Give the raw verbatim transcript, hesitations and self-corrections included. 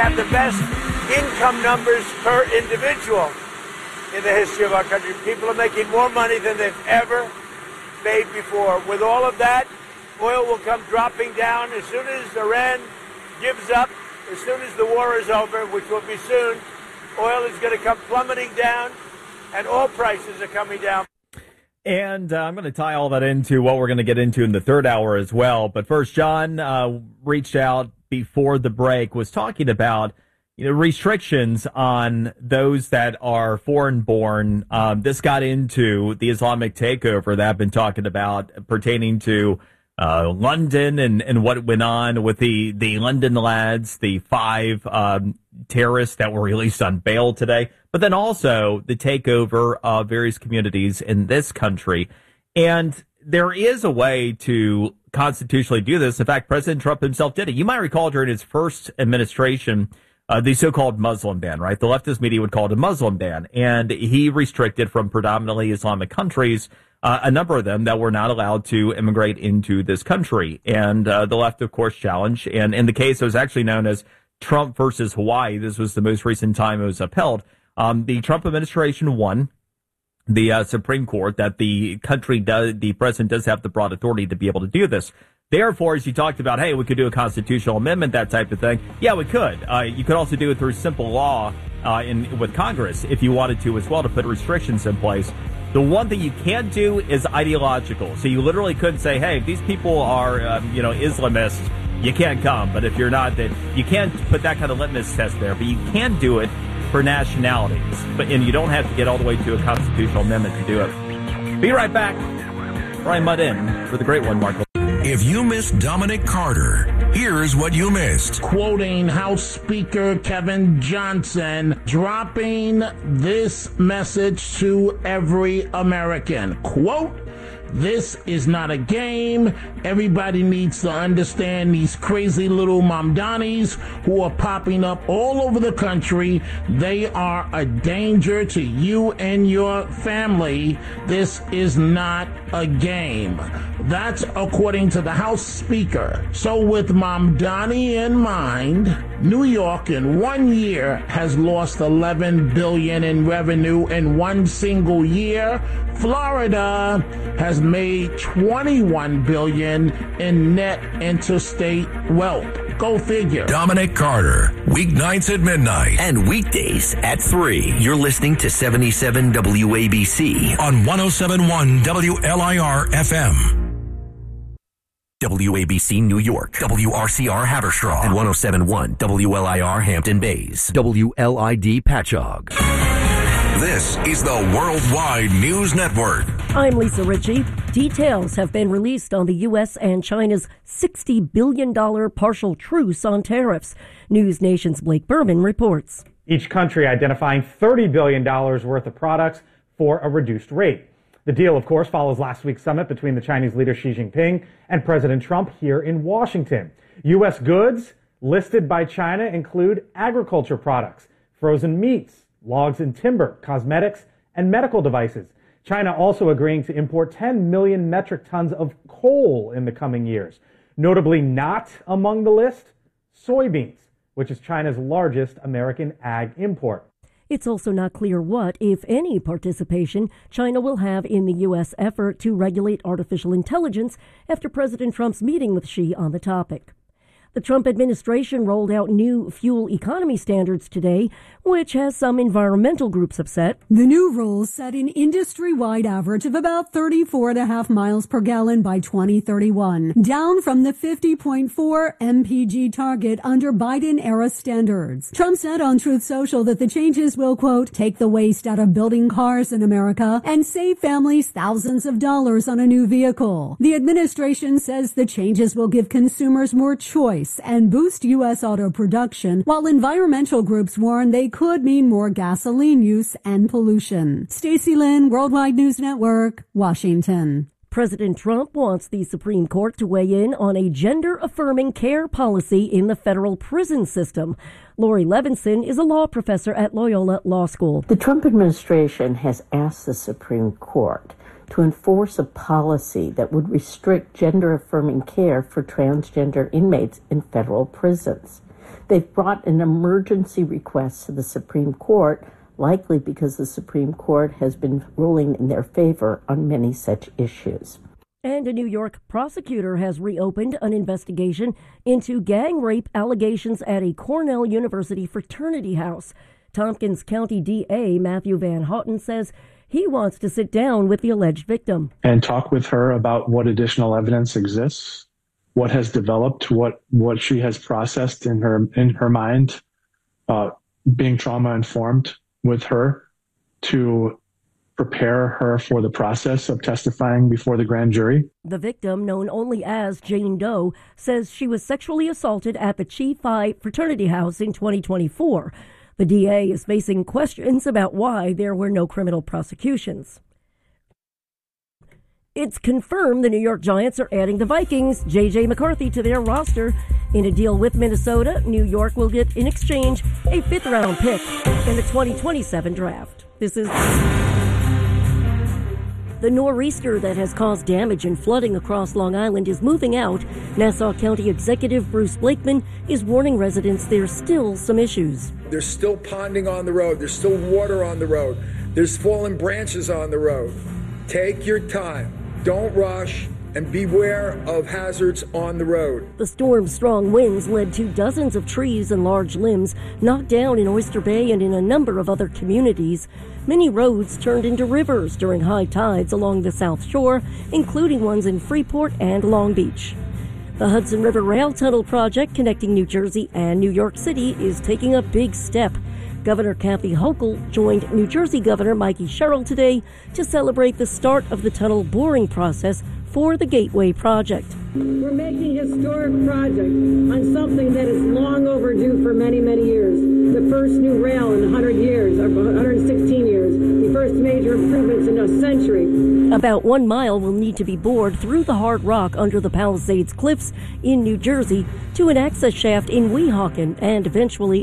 have the best income numbers per individual in the history of our country. People are making more money than they've ever made before. With all of that, oil will come dropping down as soon as Iran gives up, as soon as the war is over, which will be soon. Oil is going to come plummeting down, and all prices are coming down. And uh, I'm going to tie all that into what we're going to get into in the third hour as well. But first, John uh, reached out before the break, was talking about you know restrictions on those that are foreign-born. Um, this got into the Islamic takeover that I've been talking about pertaining to uh, London and, and what went on with the, the London lads, the five um, terrorists that were released on bail today. But then also the takeover of various communities in this country. And there is a way to constitutionally do this. In fact, President Trump himself did it. You might recall during his first administration, uh, the so-called Muslim ban, right? The leftist media would call it a Muslim ban. And he restricted from predominantly Islamic countries, uh, a number of them that were not allowed to immigrate into this country. And uh, the left, of course, challenged. And in the case, it was actually known as Trump versus Hawaii. This was the most recent time it was upheld. Um, the Trump administration won the uh, Supreme Court that the country does, the president does have the broad authority to be able to do this. Therefore, as you talked about, hey, we could do a constitutional amendment, that type of thing. Yeah, we could. Uh, you could also do it through simple law uh, in with Congress if you wanted to as well to put restrictions in place. The one thing you can't do is ideological. So you literally couldn't say, hey, if these people are, um, you know, Islamists, you can't come. But if you're not, then you can't put that kind of litmus test there. But you can do it for nationalities, but and you don't have to get all the way to a constitutional amendment to do it. Be right back. Brian Mudd in for the great one, Mark. If you missed Dominic Carter, here's what you missed. Quoting House Speaker Kevin Johnson, dropping this message to every American. Quote, this is not a game. Everybody needs to understand these crazy little Mamdanis who are popping up all over the country. They are a danger to you and your family. This is not a game. That's according to the House Speaker. So with Mamdani in mind, New York in one year has lost eleven billion dollars in revenue in one single year. Florida has made twenty-one billion dollars in net interstate wealth. Go figure. Dominic Carter, weeknights at midnight. And weekdays at three. You're listening to seventy-seven W A B C. On one oh seven point one W L I R F M. W A B C New York, W R C R Haverstraw, and one oh seven point one W L I R Hampton Bays, W L I D Patchogue. This is the Worldwide News Network. I'm Lisa Ritchie. Details have been released on the U S and China's sixty billion dollars partial truce on tariffs. News Nation's Blake Berman reports. Each country identifying thirty billion dollars worth of products for a reduced rate. The deal, of course, follows last week's summit between the Chinese leader Xi Jinping and President Trump here in Washington. U S goods listed by China include agriculture products, frozen meats, logs and timber, cosmetics, and medical devices. China also agreeing to import ten million metric tons of coal in the coming years. Notably not among the list, soybeans, which is China's largest American ag import. It's also not clear what, if any, participation China will have in the U S effort to regulate artificial intelligence after President Trump's meeting with Xi on the topic. The Trump administration rolled out new fuel economy standards today, which has some environmental groups upset. The new rules set an industry-wide average of about thirty-four and a half miles per gallon by twenty thirty-one, down from the fifty point four M P G target under Biden-era standards. Trump said on Truth Social that the changes will, quote, take the waste out of building cars in America and save families thousands of dollars on a new vehicle. The administration says the changes will give consumers more choice and boost U S auto production, while environmental groups warn they could mean more gasoline use and pollution. Stacey Lynn, Worldwide News Network, Washington. President Trump wants the Supreme Court to weigh in on a gender-affirming care policy in the federal prison system. Lori Levinson is a law professor at Loyola Law School. The Trump administration has asked the Supreme Court to enforce a policy that would restrict gender-affirming care for transgender inmates in federal prisons. They've brought an emergency request to the Supreme Court, likely because the Supreme Court has been ruling in their favor on many such issues. And a New York prosecutor has reopened an investigation into gang rape allegations at a Cornell University fraternity house. Tompkins County D A Matthew Van Houten says he wants to sit down with the alleged victim and talk with her about what additional evidence exists, what has developed, what what she has processed in her in her mind, uh, being trauma informed with her to prepare her for the process of testifying before the grand jury. The victim, known only as Jane Doe, says she was sexually assaulted at the Chi Phi fraternity house in twenty twenty-four. The D A is facing questions about why there were no criminal prosecutions. It's confirmed the New York Giants are adding the Vikings' J J McCarthy to their roster. In a deal with Minnesota, New York will get in exchange a fifth-round pick in the twenty twenty-seven draft. This is the nor'easter that has caused damage and flooding across Long Island is moving out. Nassau County Executive Bruce Blakeman is warning residents there's still some issues. There's still ponding on the road. There's still water on the road. There's fallen branches on the road. Take your time. Don't rush, and beware of hazards on the road. The storm's strong winds led to dozens of trees and large limbs knocked down in Oyster Bay and in a number of other communities. Many roads turned into rivers during high tides along the South Shore, including ones in Freeport and Long Beach. The Hudson River Rail Tunnel project connecting New Jersey and New York City is taking a big step. Governor Kathy Hochul joined New Jersey Governor Mikey Sherrill today to celebrate the start of the tunnel boring process for the Gateway project. We're making a historic project on something that is long overdue for many, many years. The first new rail in one hundred years, or one hundred sixteen years. The first major improvements in a century. About one mile will need to be bored through the hard rock under the Palisades Cliffs in New Jersey to an access shaft in Weehawken and eventually